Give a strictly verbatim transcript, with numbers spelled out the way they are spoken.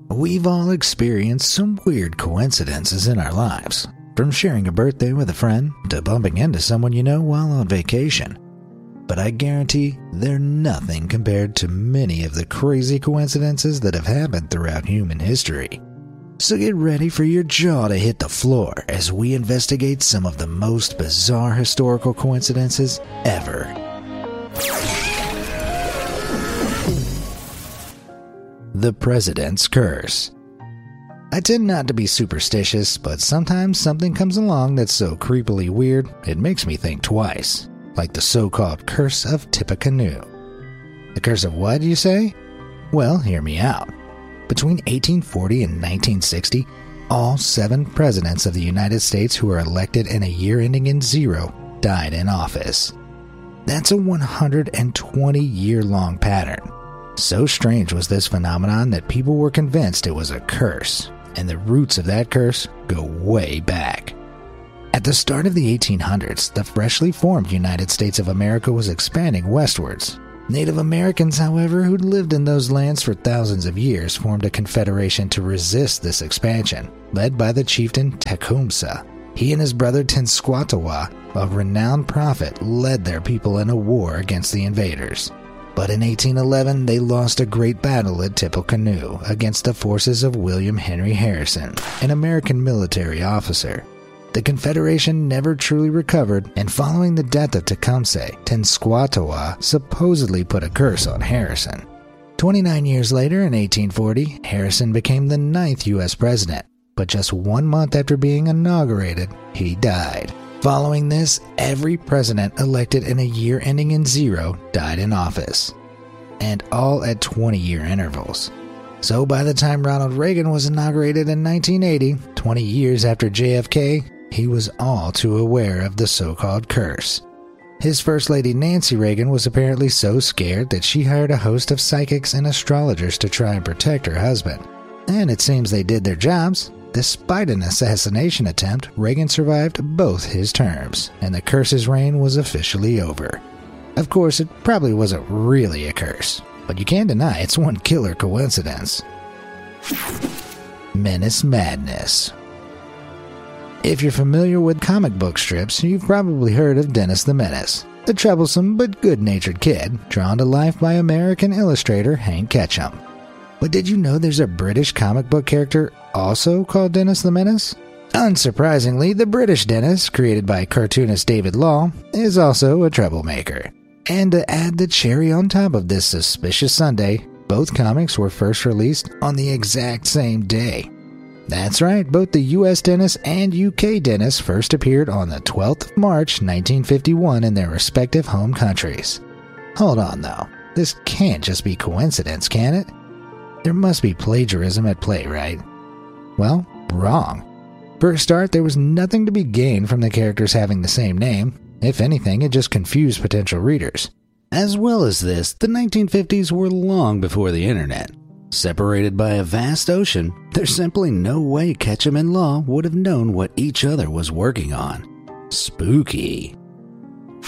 We've all experienced some weird coincidences in our lives, from sharing a birthday with a friend to bumping into someone you know while on vacation. But I guarantee they're nothing compared to many of the crazy coincidences that have happened throughout human history. So get ready for your jaw to hit the floor as we investigate some of the most bizarre historical coincidences ever. The President's Curse. I tend not to be superstitious, but sometimes something comes along that's so creepily weird it makes me think twice, like the so-called Curse of Tippecanoe. The curse of what, you say? Well, hear me out. Between eighteen forty and nineteen sixty, all seven presidents of the United States who were elected in a year ending in zero died in office. That's a one hundred twenty year long pattern. So strange was this phenomenon that people were convinced it was a curse, and the roots of that curse go way back. At the start of the eighteen hundreds, the freshly formed United States of America was expanding westwards. Native Americans, however, who'd lived in those lands for thousands of years, formed a confederation to resist this expansion, led by the chieftain Tecumseh. He and his brother Tenskwatawa, a renowned prophet, led their people in a war against the invaders. But in eighteen eleven, they lost a great battle at Tippecanoe against the forces of William Henry Harrison, an American military officer. The Confederation never truly recovered, and following the death of Tecumseh, Tenskwatawa supposedly put a curse on Harrison. twenty-nine years later, in eighteen forty, Harrison became the ninth U S president, but just one month after being inaugurated, he died. Following this, every president elected in a year ending in zero died in office, and all at twenty year intervals. So by the time Ronald Reagan was inaugurated in nineteen eighty, twenty years after J F K, he was all too aware of the so-called curse. His First Lady Nancy Reagan was apparently so scared that she hired a host of psychics and astrologers to try and protect her husband. And it seems they did their jobs. Despite an assassination attempt, Reagan survived both his terms, and the curse's reign was officially over. Of course, it probably wasn't really a curse, but you can't deny it's one killer coincidence. Menace Madness. If you're familiar with comic book strips, you've probably heard of Dennis the Menace, the troublesome but good-natured kid drawn to life by American illustrator Hank Ketchum. But did you know there's a British comic book character also called Dennis the Menace? Unsurprisingly, the British Dennis, created by cartoonist David Law, is also a troublemaker. And to add the cherry on top of this suspicious Sunday, both comics were first released on the exact same day. That's right, both the U S Dennis and U K Dennis first appeared on the twelfth of March nineteen fifty-one in their respective home countries. Hold on though, this can't just be coincidence, can it? There must be plagiarism at play, right? Well, wrong. For a start, there was nothing to be gained from the characters having the same name. If anything, it just confused potential readers. As well as this, the nineteen fifties were long before the internet. Separated by a vast ocean, there's simply no way Ketchum and Law would have known what each other was working on. Spooky.